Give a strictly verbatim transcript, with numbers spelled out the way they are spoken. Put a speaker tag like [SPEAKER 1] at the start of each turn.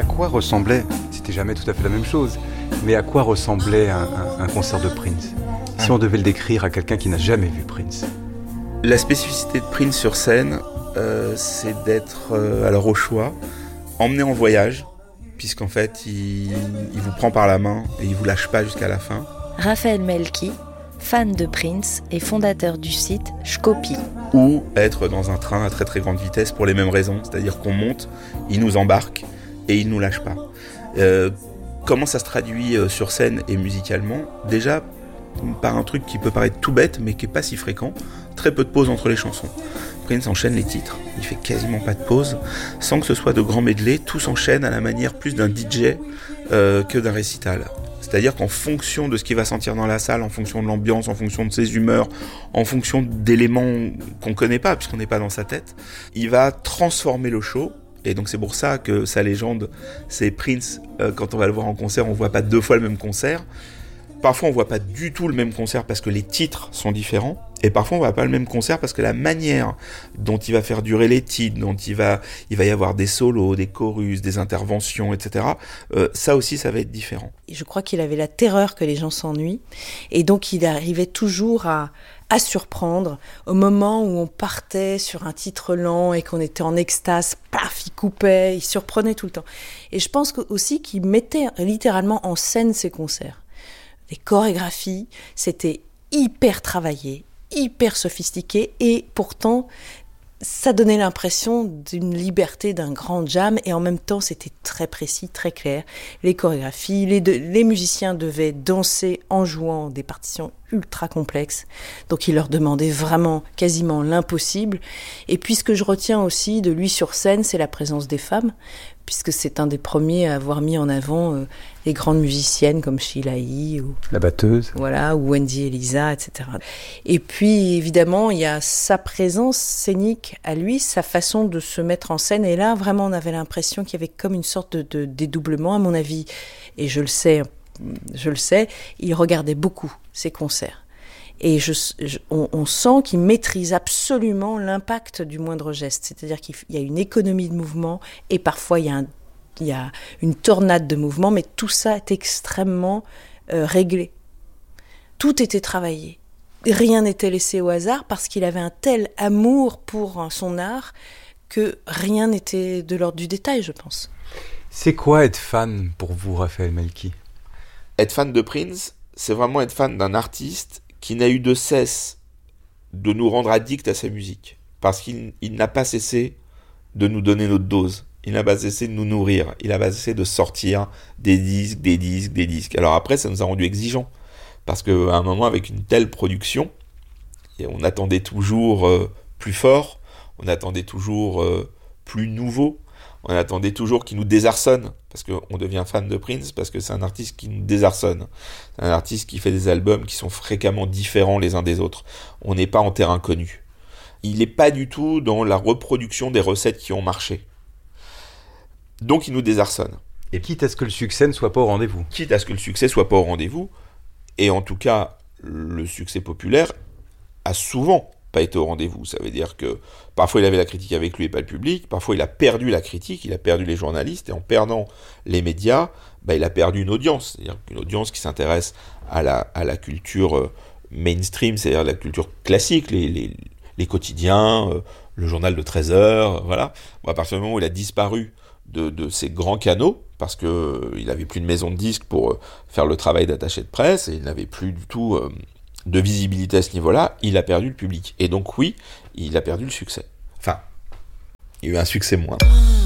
[SPEAKER 1] À quoi ressemblait, c'était jamais tout à fait la même chose, mais à quoi ressemblait un, un, un concert de Prince, si on devait le décrire à quelqu'un qui n'a jamais vu Prince?
[SPEAKER 2] La spécificité de Prince sur scène, euh, c'est d'être, euh, alors au choix, emmené en voyage, puisqu'en fait, il, il vous prend par la main et il vous lâche pas jusqu'à la fin.
[SPEAKER 3] Raphaël Melki, fan de Prince et fondateur du site Shkopi.
[SPEAKER 2] Ou être dans un train à très très grande vitesse pour les mêmes raisons, c'est-à-dire qu'on monte, il nous embarque et il nous lâche pas. Euh, comment ça se traduit euh, sur scène et musicalement? Déjà, par un truc qui peut paraître tout bête, mais qui est pas si fréquent, très peu de pauses entre les chansons. Prince enchaîne les titres, il fait quasiment pas de pause, sans que ce soit de grands medley, tout s'enchaîne à la manière plus d'un D J euh, que d'un récital. C'est-à-dire qu'en fonction de ce qu'il va sentir dans la salle, en fonction de l'ambiance, en fonction de ses humeurs, en fonction d'éléments qu'on connaît pas, puisqu'on n'est pas dans sa tête, il va transformer le show. Et donc c'est pour ça que sa légende, c'est Prince, euh, quand on va le voir en concert, on voit pas deux fois le même concert. Parfois on voit pas du tout le même concert parce que les titres sont différents. Et parfois on voit pas le même concert parce que la manière dont il va faire durer les titres, dont il va, il va y avoir des solos, des chorus, des interventions, et cetera. Euh, ça aussi, ça va être différent.
[SPEAKER 4] Je crois qu'il avait la terreur que les gens s'ennuient. Et donc il arrivait toujours à, à surprendre. Au moment où on partait sur un titre lent et qu'on était en extase, paf, il coupait, il surprenait tout le temps. Et je pense aussi qu'il mettait littéralement en scène ses concerts. Les chorégraphies, c'était hyper travaillé, hyper sophistiqué, et pourtant ça donnait l'impression d'une liberté, d'un grand jam, et en même temps c'était très précis, très clair. Les chorégraphies, les, de, les musiciens devaient danser en jouant des partitions ultra complexes, donc il leur demandait vraiment quasiment l'impossible. Et puis ce que je retiens aussi de lui sur scène, c'est la présence des femmes, puisque c'est un des premiers à avoir mis en avant euh, les grandes musiciennes comme Sheila E. ou
[SPEAKER 1] la batteuse,
[SPEAKER 4] voilà, ou Wendy Elisa, et cetera. Et puis évidemment, il y a sa présence scénique à lui, sa façon de se mettre en scène. Et là, vraiment, on avait l'impression qu'il y avait comme une sorte de, de dédoublement, à mon avis. Et je le sais, je le sais, il regardait beaucoup ses concerts. Et je, je, on, on sent qu'il maîtrise absolument l'impact du moindre geste. C'est-à-dire qu'il y a une économie de mouvement et parfois il y a, un, il y a une tornade de mouvement, mais tout ça est extrêmement euh, réglé. Tout était travaillé. Rien n'était laissé au hasard parce qu'il avait un tel amour pour son art que rien n'était de l'ordre du détail, je pense.
[SPEAKER 1] C'est quoi être fan pour vous, Raphaël Melki?
[SPEAKER 2] Être fan de Prince, c'est vraiment être fan d'un artiste qui n'a eu de cesse de nous rendre addicts à sa musique. Parce qu'il il n'a pas cessé de nous donner notre dose. Il n'a pas cessé de nous nourrir. Il n'a pas cessé de sortir des disques, des disques, des disques. Alors après, ça nous a rendu exigeants. Parce qu'à un moment, avec une telle production, on attendait toujours euh, plus fort, on attendait toujours euh, plus nouveau, on attendait toujours qu'il nous désarçonne, parce qu'on devient fan de Prince, parce que c'est un artiste qui nous désarçonne. C'est un artiste qui fait des albums qui sont fréquemment différents les uns des autres. On n'est pas en terrain connu. Il n'est pas du tout dans la reproduction des recettes qui ont marché. Donc il nous désarçonne.
[SPEAKER 1] Et quitte à ce que le succès ne soit pas au rendez-vous.
[SPEAKER 2] Quitte à ce que le succès soit pas au rendez-vous, et en tout cas, le succès populaire a souvent pas été au rendez-vous. Ça veut dire que parfois il avait la critique avec lui et pas le public, parfois il a perdu la critique, il a perdu les journalistes, et en perdant les médias, bah, il a perdu une audience, c'est-à-dire une audience qui s'intéresse à la, à la culture euh, mainstream, c'est-à-dire la culture classique, les, les, les quotidiens, euh, le journal de treize heures, voilà. Bon, à partir du moment où il a disparu de, de ces grands canaux, parce qu'il euh, n'avait plus de maison de disques pour euh, faire le travail d'attaché de presse, et il n'avait plus du tout euh, de visibilité à ce niveau-là, il a perdu le public. Et donc oui, il a perdu le succès. Enfin, il y a eu un succès moindre.